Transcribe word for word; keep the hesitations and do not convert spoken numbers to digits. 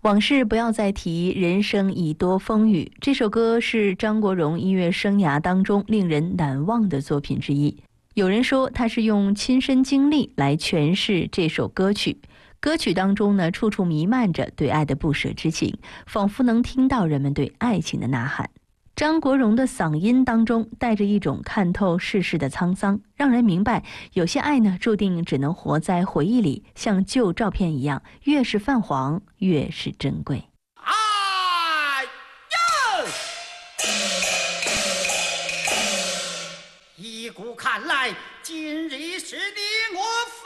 往事不要再提，人生已多风雨。这首歌是张国荣音乐生涯当中令人难忘的作品之一。有人说他是用亲身经历来诠释这首歌曲，歌曲当中呢，处处弥漫着对爱的不舍之情，仿佛能听到人们对爱情的呐喊。张国荣的嗓音当中带着一种看透世事的沧桑，让人明白有些爱呢，注定只能活在回忆里，像旧照片一样，越是泛黄越是珍贵。 哎呦，依古看来，今日是你我夫